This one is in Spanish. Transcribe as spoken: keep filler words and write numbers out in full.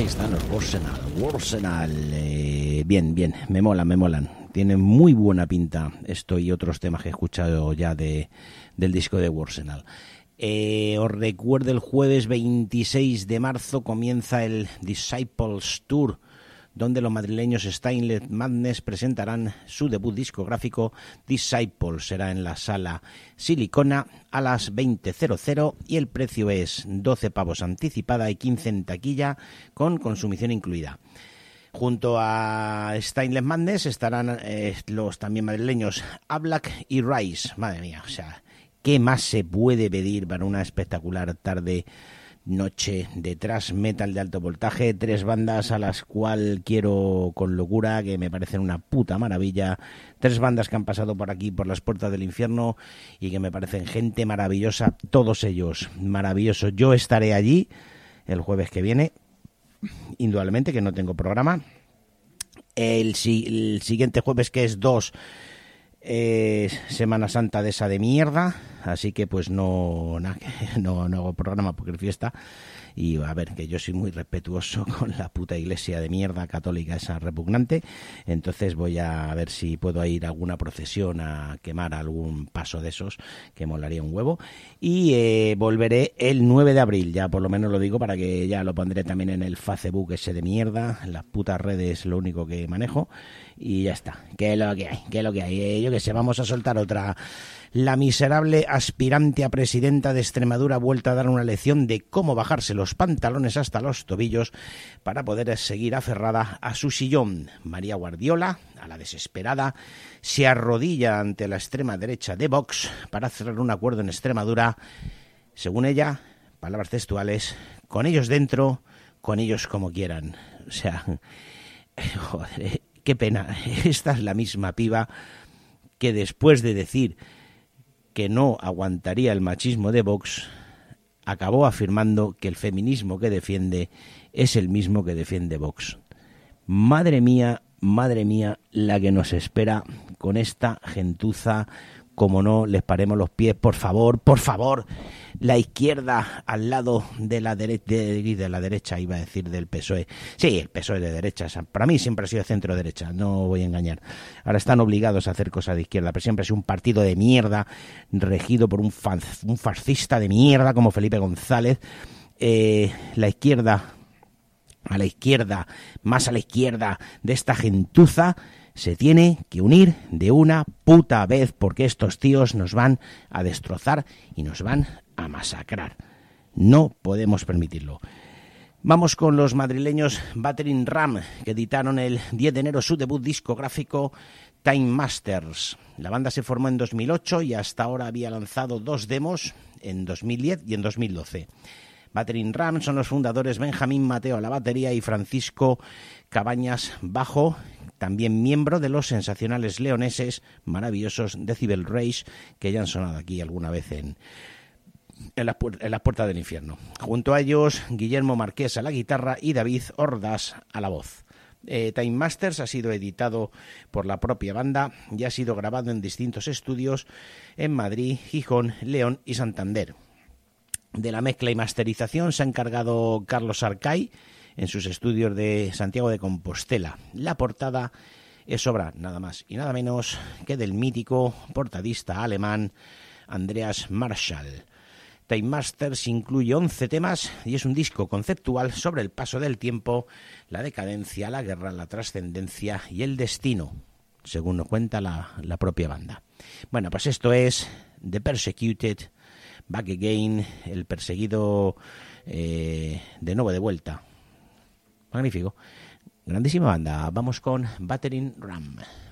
Ahí están los Warsenal. Warsenal. Eh, bien, bien. Me molan, me molan. Tienen muy buena pinta esto y otros temas que he escuchado ya de, del disco de Warsenal. Eh, os recuerdo, el jueves veintiséis de marzo comienza el Disciples Tour, donde los madrileños Stainless Madness presentarán su debut discográfico Disciples. Será en la sala Silicona a las veinte cero y el precio es doce pavos anticipada y quince en taquilla, con consumición incluida. Junto a Stainless Madness estarán eh, los también madrileños A-Black y Rise. Madre mía, o sea, ¿qué más se puede pedir para una espectacular tarde, noche de thrash metal de alto voltaje? Tres bandas a las cuales quiero con locura, que me parecen una puta maravilla. Tres bandas que han pasado por aquí, por las puertas del infierno, y que me parecen gente maravillosa. Todos ellos maravillosos. Yo estaré allí el jueves que viene, indudablemente, que no tengo programa. El, el siguiente jueves, que es dos, Eh, Semana Santa de esa de mierda, así que pues no, na, no no hago programa porque es fiesta. Y a ver, que yo soy muy respetuoso con la puta iglesia de mierda católica esa repugnante, entonces voy a ver si puedo ir a alguna procesión a quemar algún paso de esos, que molaría un huevo. Y eh, volveré el nueve de abril, ya por lo menos lo digo, para que ya lo pondré también en el Facebook ese de mierda, en las putas redes, lo único que manejo. Y ya está, que es lo que hay, que es lo que hay. Eh, yo que sé, vamos a soltar otra. La miserable aspirante a presidenta de Extremadura ha vuelto a dar una lección de cómo bajarse los pantalones hasta los tobillos para poder seguir aferrada a su sillón. María Guardiola, a la desesperada, se arrodilla ante la extrema derecha de Vox para cerrar un acuerdo en Extremadura. Según ella, palabras textuales: con ellos dentro, con ellos como quieran. O sea, joder, qué pena. Esta es la misma piba que después de decir que no aguantaría el machismo de Vox, acabó afirmando que el feminismo que defiende es el mismo que defiende Vox. Madre mía, madre mía, la que nos espera con esta gentuza. Como no les paremos los pies, por favor, por favor. La izquierda al lado de la derecha, de, de la derecha, iba a decir del P S O E. Sí, el P S O E de derecha. Para mí siempre ha sido centro-derecha, no voy a engañar. Ahora están obligados a hacer cosas de izquierda, pero siempre ha sido un partido de mierda, regido por un, fan, un fascista de mierda como Felipe González. Eh, la izquierda, a la izquierda, más a la izquierda de esta gentuza, se tiene que unir de una puta vez, porque estos tíos nos van a destrozar y nos van a masacrar. No podemos permitirlo. Vamos con los madrileños Battering Ram, que editaron el diez de enero su debut discográfico Time Masters. La banda se formó en dos mil ocho y hasta ahora había lanzado dos demos, en dos mil diez y en dos mil doce. Battering Ram son los fundadores Benjamín Mateo a la batería y Francisco Cabañas bajo, también miembro de los sensacionales leoneses maravillosos Decibel Rage, que ya han sonado aquí alguna vez en, en, las, en las puertas del infierno. Junto a ellos, Guillermo Marqués a la guitarra y David Ordaz a la voz. Eh, Time Masters ha sido editado por la propia banda y ha sido grabado en distintos estudios en Madrid, Gijón, León y Santander. De la mezcla y masterización se ha encargado Carlos Arcay en sus estudios de Santiago de Compostela. La portada es obra nada más y nada menos que del mítico portadista alemán Andreas Marschall. Time Masters incluye once temas y es un disco conceptual sobre el paso del tiempo, la decadencia, la guerra, la trascendencia y el destino, según nos cuenta la, la propia banda. Bueno, pues esto es The Persecuted, Back Again, el perseguido eh, de nuevo de vuelta. Magnífico. Grandísima banda. Vamos con Battering Ram.